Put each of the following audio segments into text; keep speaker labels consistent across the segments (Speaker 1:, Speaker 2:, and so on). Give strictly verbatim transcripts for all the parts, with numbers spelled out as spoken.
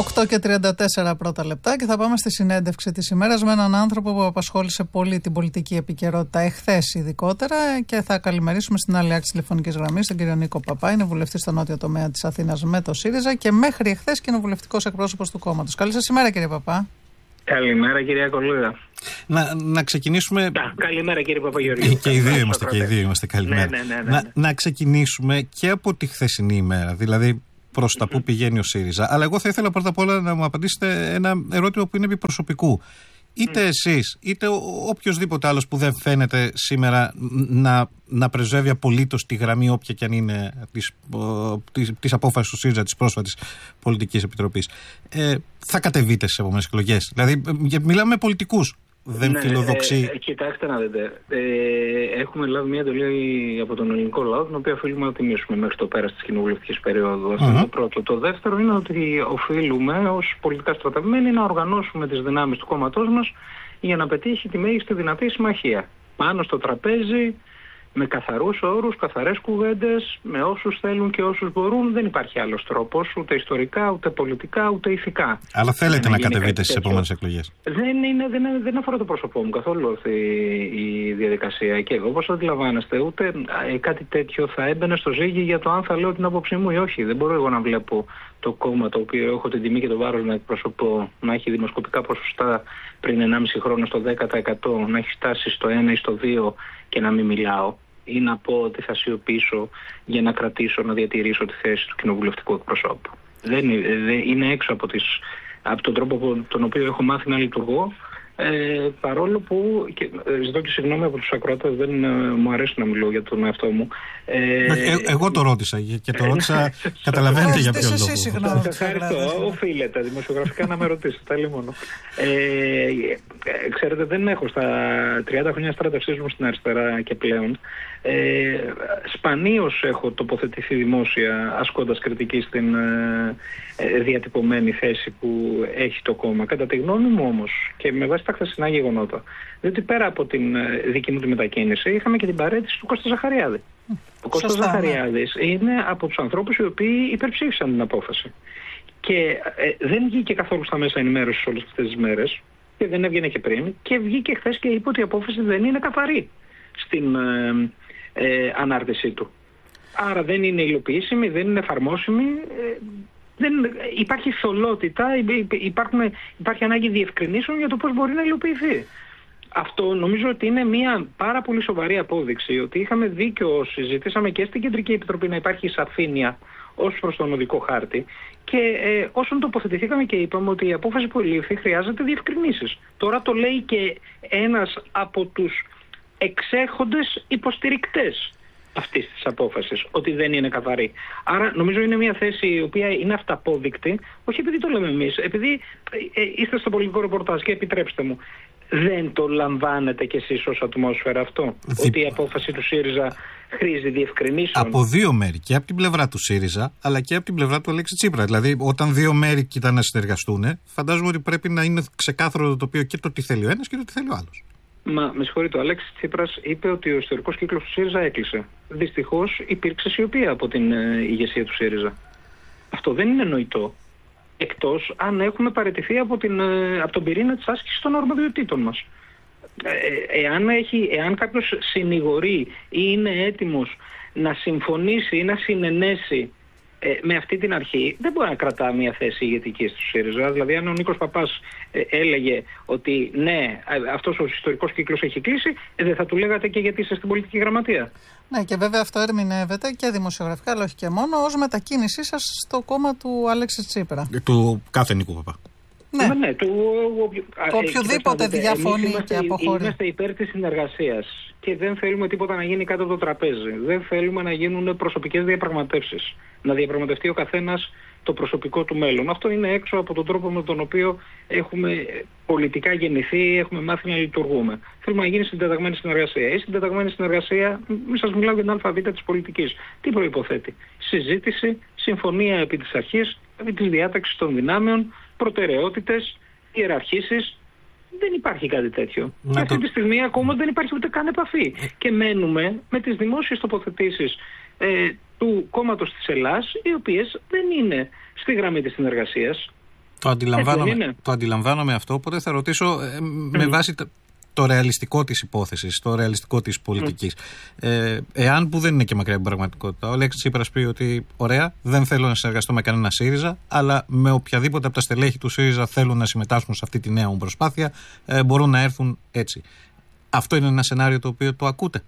Speaker 1: οκτώ και τριάντα τέσσερα πρώτα λεπτά και θα πάμε στη συνέντευξη της ημέρας με έναν άνθρωπο που απασχόλησε πολύ την πολιτική επικαιρότητα εχθές ειδικότερα και θα καλημερίσουμε στην άλλη άκρη της τηλεφωνικής γραμμής τον κύριο Νίκο Παπά. Είναι βουλευτής στο νότιο τομέα της Αθήνας με το ΣΥΡΙΖΑ και μέχρι εχθές κοινοβουλευτικός εκπρόσωπος του κόμματος. Καλή σας ημέρα κύριε Παπά.
Speaker 2: Καλημέρα κυρία Κολούδα.
Speaker 3: Να, να ξεκινήσουμε.
Speaker 2: Να, καλημέρα κύριε Παπαγεωργίου.
Speaker 3: Και οι δύο είμαστε, και οι δύο είμαστε. Καλημέρα.
Speaker 2: Ναι, ναι, ναι, ναι, ναι.
Speaker 3: Να, να ξεκινήσουμε και από τη χθεσινή ημέρα, δηλαδή προς τα που πηγαίνει ο ΣΥΡΙΖΑ. Αλλά εγώ θα ήθελα πρώτα απ' όλα να μου απαντήσετε ένα ερώτημα που είναι επί προσωπικού. Είτε εσείς, είτε οποιοδήποτε άλλος που δεν φαίνεται σήμερα να, να πρεσβεύει απολύτως τη γραμμή, όποια και αν είναι της, της, της απόφασης του ΣΥΡΙΖΑ, της πρόσφατης πολιτικής επιτροπής, ε, θα κατεβείτε στις επόμενες εκλογές. Δηλαδή, μιλάμε με πολιτικούς. Δεν
Speaker 2: ναι,
Speaker 3: φιλοδοξεί.
Speaker 2: Ε, ε, κοιτάξτε να δείτε. Ε, έχουμε λάβει μια εντολή από τον ελληνικό λαό, την οποία οφείλουμε να τιμήσουμε μέχρι το πέρας της κοινοβουλευτικής περίοδου. Αυτό
Speaker 3: Mm-hmm.
Speaker 2: είναι το πρώτο. Το δεύτερο είναι ότι οφείλουμε ως πολιτικά στρατευμένοι να οργανώσουμε τις δυνάμεις του κόμματός μας για να πετύχει τη μέγιστη δυνατή συμμαχία. Πάνω στο τραπέζι, με καθαρούς όρους, καθαρές κουβέντες, με όσους θέλουν και όσους μπορούν. Δεν υπάρχει άλλος τρόπος, ούτε ιστορικά, ούτε πολιτικά, ούτε ηθικά.
Speaker 3: Αλλά θέλετε να, να κατεβείτε στις επόμενες εκλογές.
Speaker 2: Δεν, είναι, δεν, είναι, δεν αφορά το πρόσωπό μου καθόλου αυτή η διαδικασία. Και όπως αντιλαμβάνεστε, ούτε κάτι τέτοιο θα έμπαινε στο ζύγι για το αν θα λέω την άποψή μου ή όχι. Δεν μπορώ εγώ να βλέπω το κόμμα το οποίο έχω την τιμή και το βάρος να εκπροσωπώ να έχει δημοσκοπικά ποσοστά πριν ενάμιση χρόνο στο δέκα τοις εκατό, να έχει φτάσει στο ένα ή στο δύο και να μην μιλάω ή να πω ότι θα σιωπήσω για να κρατήσω, να διατηρήσω τη θέση του κοινοβουλευτικού εκπροσώπου. Δεν είναι, δεν είναι έξω από, τις, από τον τρόπο που, τον οποίο έχω μάθει να λειτουργώ, ε, παρόλο που, και, ε, ζητώ και συγγνώμη από τους ακροατές, δεν ε, μου αρέσει να μιλώ για τον εαυτό μου. Ε,
Speaker 3: ε, εγώ το ρώτησα και το ρώτησα, καταλαβαίνετε για ποιο λόγο.
Speaker 2: Ευχαριστώ, οφείλετε δημοσιογραφικά να με ρωτήσετε, άλλη μόνο. Ε, ξέρετε, δεν έχω στα τριάντα χρόνια στράτευσής μου στην αριστερά και πλέον. Ε, σπανίως έχω τοποθετηθεί δημόσια ασκώντας κριτική στην ε, ε, διατυπωμένη θέση που έχει το κόμμα. Κατά τη γνώμη μου όμως και με βάση τα χθεσινά γεγονότα, διότι πέρα από την ε, δική μου τη μετακίνηση είχαμε και την παρέτηση του Κώστα Ζαχαριάδη. Ο Κώστας Ζαχαριάδης είναι από τους ανθρώπους οι οποίοι υπερψήφισαν την απόφαση και ε, δεν βγήκε καθόλου στα μέσα ενημέρωσης όλες αυτές τις μέρες και δεν έβγαινε και πριν και βγήκε χθες και είπε ότι η απόφαση δεν είναι καθαρή στην ε, ε, ανάρτησή του. Άρα δεν είναι υλοποιήσιμη, δεν είναι εφαρμόσιμη, ε, δεν, υπάρχει θολότητα, υπάρχουν, υπάρχει ανάγκη διευκρινήσεων για το πώς μπορεί να υλοποιηθεί. Αυτό νομίζω ότι είναι μια πάρα πολύ σοβαρή απόδειξη ότι είχαμε δίκιο, συζητήσαμε και στην Κεντρική Επιτροπή να υπάρχει σαφήνεια ως προς τον οδικό χάρτη και ε, όσον τοποθετηθήκαμε και είπαμε ότι η απόφαση που ελήφθη χρειάζεται διευκρινήσεις. Τώρα το λέει και ένας από τους εξέχοντες υποστηρικτές αυτής της απόφασης, ότι δεν είναι καθαρή. Άρα νομίζω είναι μια θέση η οποία είναι αυταπόδεικτη, όχι επειδή το λέμε εμείς, επειδή ε, ε, είστε στο πολιτικό ρεπορτάζ και επιτρέψτε μου, δεν το λαμβάνετε κι εσείς ως ατμόσφαιρα αυτό, Δι... ότι η απόφαση του ΣΥΡΙΖΑ χρήζει διευκρινήσεων?
Speaker 3: Από δύο μέρη, και από την πλευρά του ΣΥΡΙΖΑ αλλά και από την πλευρά του Αλέξη Τσίπρα. Δηλαδή όταν δύο μέρη κοιτάνε να συνεργαστούν, φαντάζομαι ότι πρέπει να είναι ξεκάθαρο το τοπίο και το τι θέλει ο ένας και το τι θέλει ο άλλος.
Speaker 2: Μα με συγχωρείτε, ο Αλέξης Τσίπρας είπε ότι ο ιστορικός κύκλος του ΣΥΡΙΖΑ έκλεισε. Δυστυχώς υπήρξε σιωπία από την ε, ηγεσία του ΣΥΡΙΖΑ. Αυτό δεν είναι νοητό. Εκτός αν έχουμε παραιτηθεί από, την, ε, από τον πυρήνα της άσκησης των αρμοδιοτήτων μας. Ε, εάν, έχει, εάν κάποιος συνηγορεί ή είναι έτοιμος να συμφωνήσει ή να συνενέσει Ε, με αυτή την αρχή δεν μπορεί να κρατά μια θέση ηγετική του ΣΥΡΙΖΑ. Δηλαδή, αν ο Νίκος Παπάς ε, έλεγε ότι ναι, αυτός ο ιστορικός κύκλος έχει κλείσει, ε, δεν θα του λέγατε και γιατί είσαι στην πολιτική γραμματεία.
Speaker 1: Ναι, και βέβαια αυτό ερμηνεύεται και δημοσιογραφικά, αλλά όχι και μόνο, ως μετακίνησή σας στο κόμμα του Αλέξη Τσίπρα.
Speaker 3: Του κάθε Νίκου Παπά.
Speaker 1: Ναι,
Speaker 2: ναι, ναι του,
Speaker 1: οποιοδήποτε διαφωνεί είμαστε, και αποχωρεί.
Speaker 2: Είμαστε υπέρ της συνεργασίας και δεν θέλουμε τίποτα να γίνει κάτω από το τραπέζι. Δεν θέλουμε να γίνουν προσωπικές διαπραγματεύσεις. Να διαπραγματευτεί ο καθένας το προσωπικό του μέλλον. Αυτό είναι έξω από τον τρόπο με τον οποίο έχουμε πολιτικά γεννηθεί, έχουμε μάθει να λειτουργούμε. Θέλουμε να γίνει συντεταγμένη συνεργασία. Η συντεταγμένη συνεργασία, μην σας μιλάω για την αλφαβήτα της πολιτικής. Τι προϋποθέτει? Συζήτηση, συμφωνία επί της αρχής, επί της διάταξης των δυνάμεων, προτεραιότητες, ιεραρχήσεις. Δεν υπάρχει κάτι τέτοιο. Να και αυτή το... τη στιγμή ακόμα δεν υπάρχει ούτε καν επαφή. Και μένουμε με τις δημόσιες τοποθετήσεις ε, του κόμματος της Ελλάς, οι οποίες δεν είναι στη γραμμή της συνεργασίας.
Speaker 3: Το αντιλαμβάνομαι, το αντιλαμβάνομαι αυτό, οπότε θα ρωτήσω ε, mm. με βάση το, το ρεαλιστικό της υπόθεσης, το ρεαλιστικό της πολιτικής. Mm. Ε, εάν, που δεν είναι και μακριά από την πραγματικότητα, ο Αλέξης Τσίπρας πει ότι ωραία, δεν θέλω να συνεργαστώ με κανένα ΣΥΡΙΖΑ, αλλά με οποιαδήποτε από τα στελέχη του ΣΥΡΙΖΑ θέλουν να συμμετάσχουν σε αυτή τη νέα μου προσπάθεια, ε, μπορούν να έρθουν έτσι. Αυτό είναι ένα σενάριο το οποίο το ακούτε?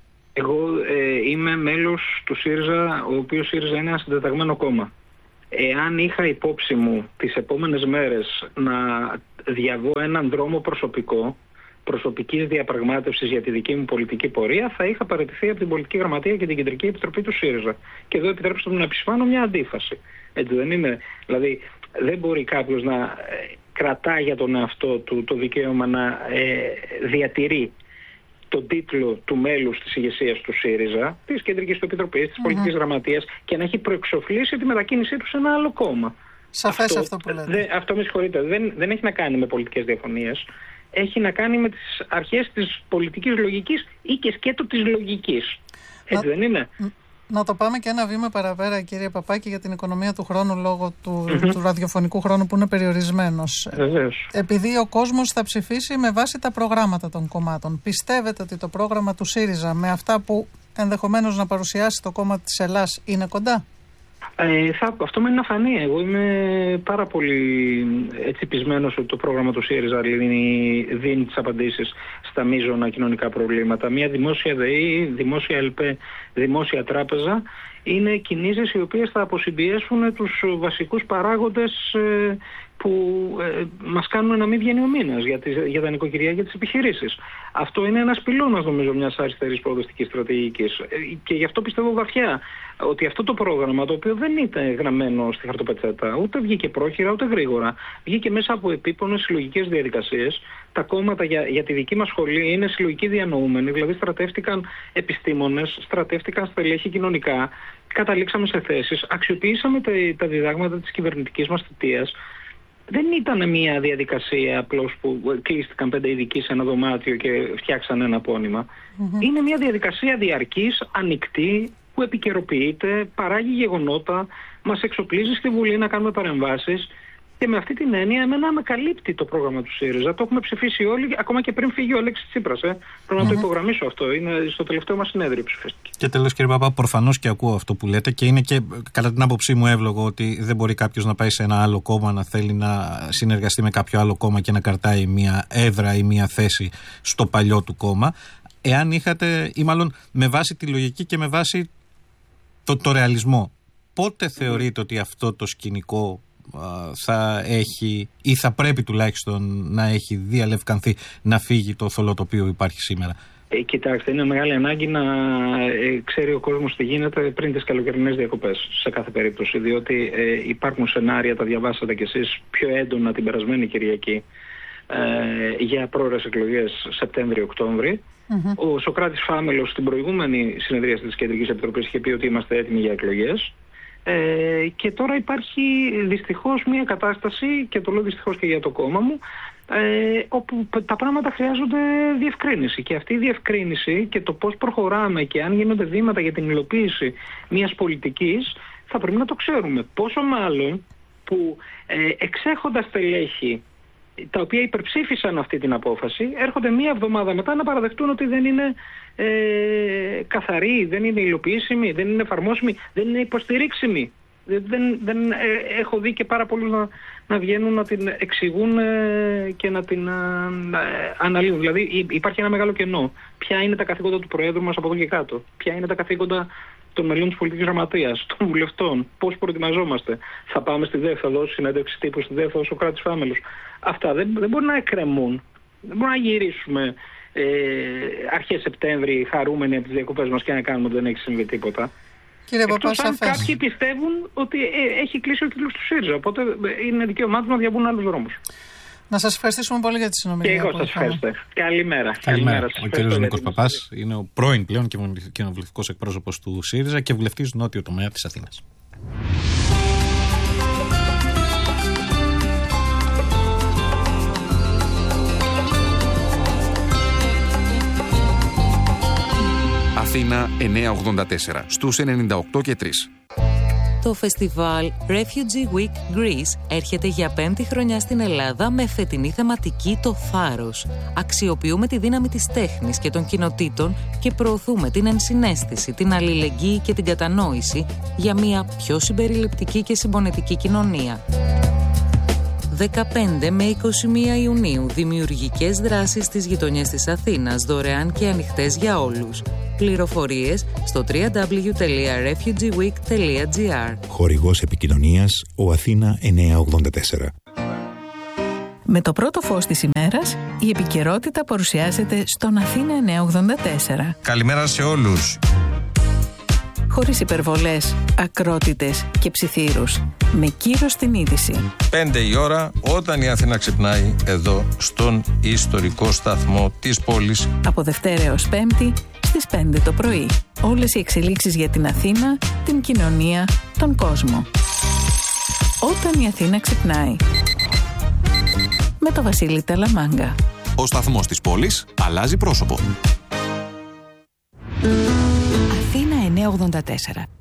Speaker 2: Εγώ ε, είμαι μέλος του ΣΥΡΙΖΑ, ο οποίος ΣΥΡΙΖΑ είναι ένα συντεταγμένο κόμμα. Εάν είχα υπόψη μου τις επόμενες μέρες να διαβώ έναν δρόμο προσωπικό, προσωπικής διαπραγμάτευσης για τη δική μου πολιτική πορεία, θα είχα παραιτηθεί από την Πολιτική Γραμματεία και την Κεντρική Επιτροπή του ΣΥΡΙΖΑ. Και εδώ επιτρέψτε μου να επισημάνω μια αντίφαση. Έτσι δεν είναι? Δηλαδή, δεν μπορεί κάποιος να κρατά για τον εαυτό του το δικαίωμα να ε, διατηρεί τον τίτλο του μέλους της ηγεσίας του ΣΥΡΙΖΑ, της Κεντρικής του Επιτροπής, της mm-hmm. Πολιτικής Γραμματείας, και να έχει προεξοφλήσει τη μετακίνησή του σε ένα άλλο κόμμα.
Speaker 1: Σαφές αυτό, αυτό που λέτε.
Speaker 2: Δε, αυτό με συγχωρείτε. Δεν, δεν έχει να κάνει με πολιτικές διαφωνίες. Έχει να κάνει με τις αρχές της πολιτικής λογικής ή και σκέτο της λογικής. Έτσι να, δεν είναι?
Speaker 1: Να το πάμε και ένα βήμα παραπέρα, κύριε Παπάκη, για την οικονομία του χρόνου λόγω του, mm-hmm. του ραδιοφωνικού χρόνου που είναι περιορισμένος.
Speaker 2: Βεβαίως.
Speaker 1: Επειδή ο κόσμος θα ψηφίσει με βάση τα προγράμματα των κομμάτων, πιστεύετε ότι το πρόγραμμα του ΣΥΡΙΖΑ με αυτά που ενδεχομένως να παρουσιάσει το κόμμα της Ελλάς είναι κοντά?
Speaker 2: Ε, θα, αυτό μένει να φανεί. Εγώ είμαι πάρα πολύ έτσι πεισμένος ότι το πρόγραμμα του ΣΥΡΙΖΑ δίνει, δίνει τις απαντήσεις στα μείζωνα κοινωνικά προβλήματα. Μια δημόσια ΔΕΗ, δημόσια ΕΛΠΕ, δημόσια τράπεζα είναι κινήσεις οι οποίες θα αποσυμπιέσουν τους βασικούς παράγοντες ε, που ε, μας κάνουν να μην βγαίνει ο μήνας για, για τα νοικοκυριά και τις επιχειρήσεις. Αυτό είναι ένας πυλώνας, νομίζω, μιας αριστερής προοδευτικής στρατηγικής. Ε, και γι' αυτό πιστεύω βαθιά ότι αυτό το πρόγραμμα, το οποίο δεν ήταν γραμμένο στη χαρτοπετσέτα, ούτε βγήκε πρόχειρα ούτε γρήγορα, βγήκε μέσα από επίπονες συλλογικές διαδικασίες. Τα κόμματα για, για τη δική μας σχολή είναι συλλογικοί διανοούμενοι, δηλαδή στρατεύτηκαν επιστήμονες, στρατεύτηκαν στελέχη κοινωνικά, καταλήξαμε σε θέσεις, αξιοποιήσαμε τα, τα διδάγματα της κυβερνητικής μας θητείας. Δεν ήταν μια διαδικασία απλώς που κλείστηκαν πέντε ειδικοί σε ένα δωμάτιο και φτιάξαν ένα απώνυμα. Mm-hmm. Είναι μια διαδικασία διαρκής, ανοιχτή, που επικαιροποιείται, παράγει γεγονότα, μας εξοπλίζει στη Βουλή να κάνουμε παρεμβάσεις. Και με αυτή την έννοια, εμένα με καλύπτει το πρόγραμμα του ΣΥΡΙΖΑ. Το έχουμε ψηφίσει όλοι, ακόμα και πριν φύγει ο Αλέξης Τσίπρας. Ε. Πρέπει mm-hmm. να το υπογραμμίσω αυτό. Είναι στο τελευταίο μας συνέδριο ψηφίστηκε.
Speaker 3: Και τέλος, κύριε Παπά, προφανώς και ακούω αυτό που λέτε και είναι και κατά την άποψή μου εύλογο ότι δεν μπορεί κάποιος να πάει σε ένα άλλο κόμμα, να θέλει να συνεργαστεί με κάποιο άλλο κόμμα και να καρτάει μια έδρα ή μια θέση στο παλιό του κόμμα. Εάν είχατε, ή μάλλον με βάση τη λογική και με βάση το, το ρεαλισμό, πότε mm-hmm. θεωρείτε ότι αυτό το σκηνικό θα έχει ή θα πρέπει τουλάχιστον να έχει διαλευκανθεί, να φύγει το θολό το οποίο υπάρχει σήμερα?
Speaker 2: Ε, κοιτάξτε, είναι μεγάλη ανάγκη να ε, ξέρει ο κόσμος τι γίνεται πριν τις καλοκαιρινές διακοπές σε κάθε περίπτωση, διότι ε, υπάρχουν σενάρια, τα διαβάσατε κι εσείς πιο έντονα την περασμένη Κυριακή, ε, για πρόορες εκλογές Σεπτέμβριο-Οκτώβρη. Mm-hmm. Ο Σωκράτης Φάμελος στην προηγούμενη συνεδρίαση της Κεντρικής Επιτροπής είχε πει ότι είμαστε έτοιμοι για εκλογές. Ε, και τώρα υπάρχει δυστυχώς μια κατάσταση, και το λέω δυστυχώς και για το κόμμα μου, ε, όπου τα πράγματα χρειάζονται διευκρίνηση. Και αυτή η διευκρίνηση και το πώς προχωράμε και αν γίνονται βήματα για την υλοποίηση μιας πολιτικής θα πρέπει να το ξέρουμε. Πόσο μάλλον που ε, εξέχοντας στελέχη τα οποία υπερψήφισαν αυτή την απόφαση, έρχονται μία εβδομάδα μετά να παραδεχτούν ότι δεν είναι ε, καθαρή, δεν είναι υλοποιήσιμη, δεν είναι εφαρμόσιμη, δεν είναι υποστηρίξιμη. Δεν, δεν, ε, έχω δει και πάρα πολλούς να, να βγαίνουν να την εξηγούν ε, και να την ε, αναλύουν. Δηλαδή υπάρχει ένα μεγάλο κενό. Ποια είναι τα καθήκοντα του Προέδρου μας από εδώ και κάτω? Ποια είναι τα καθήκοντα των μελών της Πολιτικής Γραμματείας, των βουλευτών? Πώς προετοιμαζόμαστε? Θα πάμε στη ΔΕΦ, θα δώσει συνέντευξη τύπου στη ΔΕΦ ο Σωκράτης Φάμελος? Αυτά δεν, δεν μπορεί να εκκρεμούν. Δεν μπορούμε να γυρίσουμε ε, αρχές Σεπτέμβρη χαρούμενοι από τις διακοπές μας και να κάνουμε ότι δεν έχει συμβεί τίποτα.
Speaker 1: Κύριε Παπά,
Speaker 2: αν κάποιοι πιστεύουν ότι ε, έχει κλείσει ο κύκλος του ΣΥΡΙΖΑ. Οπότε είναι δικαίωμά τους να διαβούν άλλους δρόμους.
Speaker 1: Να σας ευχαριστήσουμε πολύ για τη συνομιλία.
Speaker 2: Και εγώ σας ευχαριστώ. Καλημέρα.
Speaker 3: Καλημέρα. Ο κύριος Νίκος Παπάς είναι ο πρώην πλέον κοινοβουλευτικός εκπρόσωπος του ΣΥΡΙΖΑ και βουλευτής νότιο τομέα της Αθήνας.
Speaker 4: Αθήνα εννιακόσια ογδόντα τέσσερα στους ενενήντα οκτώ και τρία. Το φεστιβάλ Refugee Week Greece έρχεται για πέμπτη χρονιά στην Ελλάδα με φετινή θεματική το θάρρος. Αξιοποιούμε τη δύναμη της τέχνης και των κοινοτήτων και προωθούμε την ενσυναίσθηση, την αλληλεγγύη και την κατανόηση για μια πιο συμπεριληπτική και συμπονετική κοινωνία. δεκαπέντε με είκοσι μία Ιουνίου, δημιουργικές δράσεις στις γειτονιές της Αθήνας, δωρεάν και ανοιχτές για όλους. Πληροφορίες στο double-u double-u double-u τελεία refugee week τελεία gr.
Speaker 5: Χορηγός επικοινωνίας ο Αθήνα εννιακόσια ογδόντα τέσσερα.
Speaker 6: Με το πρώτο φως της ημέρας, η επικαιρότητα παρουσιάζεται στον Αθήνα εννιακόσια ογδόντα τέσσερα.
Speaker 7: Καλημέρα σε όλους.
Speaker 6: Χωρίς υπερβολές, ακρότητες και ψιθύρους. Με κύρος την είδηση.
Speaker 7: Πέντε η ώρα όταν η Αθήνα ξυπνάει εδώ στον ιστορικό σταθμό της πόλης.
Speaker 6: Από Δευτέρα έως Πέμπτη στις πέντε το πρωί. Όλες οι εξελίξεις για την Αθήνα, την κοινωνία, τον κόσμο. Όταν η Αθήνα ξυπνάει. Με το Βασίλη Ταλαμάγκα.
Speaker 8: Ο σταθμός της πόλης αλλάζει πρόσωπο.
Speaker 6: Αθήνα εννιακόσια ογδόντα τέσσερα.